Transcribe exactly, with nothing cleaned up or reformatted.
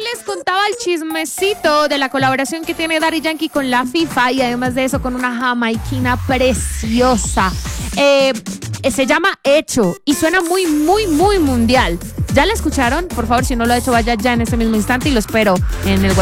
les contaba el chismecito de la colaboración que tiene Daddy Yankee con la FIFA y además de eso con una jamaiquina preciosa. Eh, se llama Hecho y suena muy, muy, muy mundial. ¿Ya la escucharon? Por favor, si no lo ha hecho, vaya ya en este mismo instante y lo espero en el